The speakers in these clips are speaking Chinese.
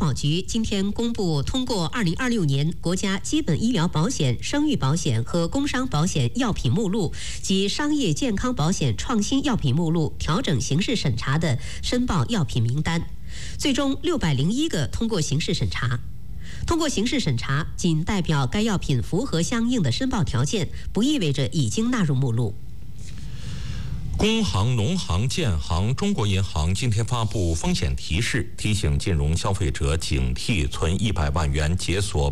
保局今天公布通过2026年国家基本医疗保险、生育保险和工伤保险药品目录及商业健康保险创新药品目录调整形式审查的申报药品名单，最终601个通过形式审查。通过形式审查仅代表该药品符合相应的申报条件，不意味着已经纳入目录。 工行、农行、建行、中国银行今天发布风险提示，提醒金融消费者警惕存100万元解锁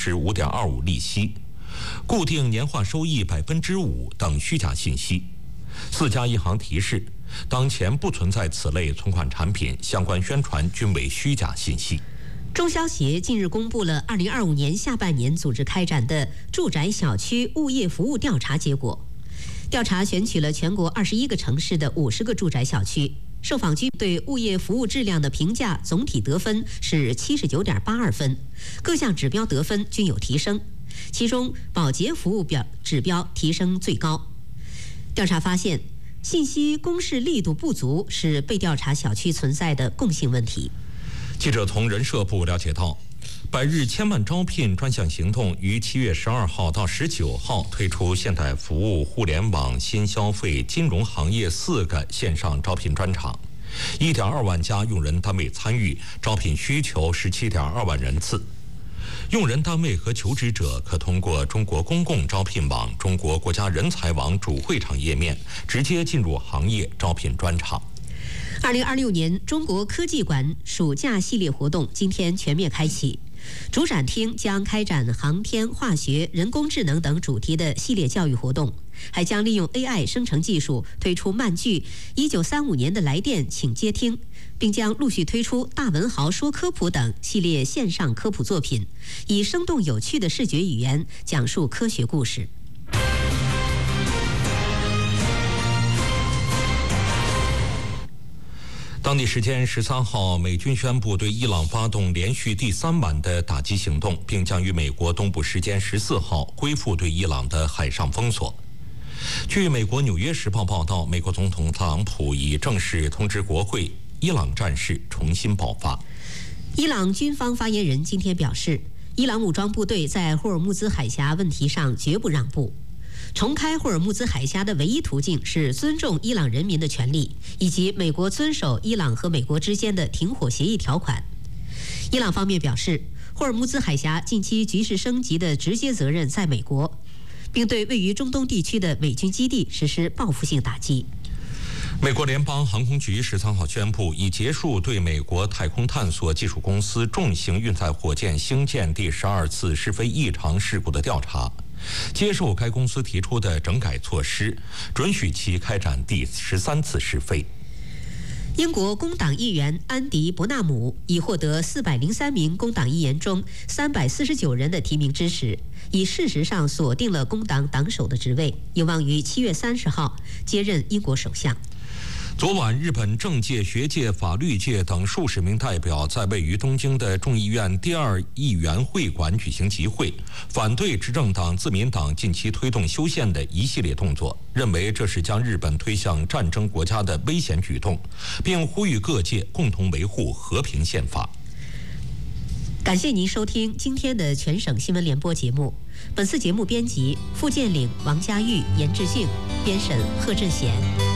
5.25%利息、固定年化收益5%等虚假信息。4家银行提示，当前不存在此类存款产品，相关宣传均为虚假信息。 中消协近日公布了2025年下半年组织开展的住宅小区物业服务调查结果。调查选取了全国21个城市的50个住宅小区，受访居民对物业服务质量的评价总体得分是79.82分，各项指标得分均有提升，其中保洁服务指标提升最高。调查发现，信息公示力度不足是被调查小区存在的共性问题。 记者从人社部了解到，100日千万招聘专项行动于7月12号到19号推出现代服务、互联网、新消费、金融行业4个线上招聘专场，1.2万家用人单位参与，招聘需求17.2万人次。用人单位和求职者可通过中国公共招聘网、中国国家人才网主会场页面直接进入行业招聘专场。 2026年中国科技馆暑假系列活动今天全面开启，主展厅将开展航天、化学、人工智能等主题的系列教育活动，还将利用 AI 生成技术推出漫剧《1935年的来电请接听》，并将陆续推出大文豪说科普等系列线上科普作品，以生动有趣的视觉语言讲述科学故事。 当地时间13号，美军宣布对伊朗发动连续第3晚的打击行动，并将于美国东部时间14号恢复对伊朗的海上封锁。据美国《纽约时报》报道，美国总统特朗普已正式通知国会，伊朗战事重新爆发。 伊朗军方发言人今天表示，伊朗武装部队在霍尔木兹海峡问题上绝不让步。重开霍尔木兹海峡的唯一途径是尊重伊朗人民的权利，以及美国遵守伊朗和美国之间的停火协议条款。伊朗方面表示，霍尔木兹海峡近期局势升级的直接责任在美国，并对位于中东地区的美军基地实施报复性打击。 美国联邦航空局13号宣布，已结束对美国太空探索技术公司重型运载火箭星舰第12次试飞异常事故的调查，接受该公司提出的整改措施，准许其开展第13次试飞。 英国工党议员安迪·伯纳姆已获得403名工党议员中349人的提名支持，已事实上锁定了工党党首的职位，有望于7月30号接任英国首相。 昨晚，日本政界、学界、法律界等数十名代表在位于东京的众议院第2议员会馆举行集会，反对执政党自民党近期推动修宪的一系列动作，认为这是将日本推向战争国家的危险举动，并呼吁各界共同维护和平宪法。 感谢您收听今天的全省新闻联播节目。本次节目编辑付建岭、王佳玉、严志静，编审贺志贤。